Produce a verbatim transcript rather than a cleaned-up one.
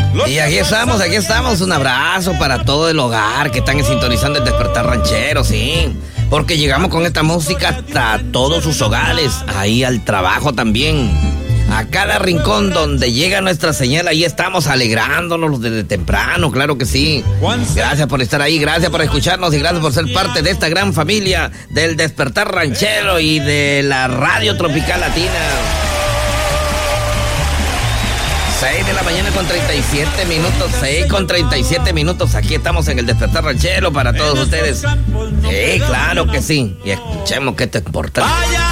Y aquí estamos, aquí estamos. Un abrazo para todo el hogar que están sintonizando el Despertar Ranchero, sí. Porque llegamos con esta música hasta todos sus hogares, ahí al trabajo también. A cada rincón donde llega nuestra señal, ahí estamos alegrándonos desde temprano, claro que sí. Gracias por estar ahí, gracias por escucharnos y gracias por ser parte de esta gran familia del Despertar Ranchero y de la Radio Tropical Latina. seis de la mañana con treinta y siete minutos, seis con treinta y siete minutos. Aquí estamos en el Despertar Ranchero para todos ustedes. Sí, claro que sí. Y escuchemos que esto es importante.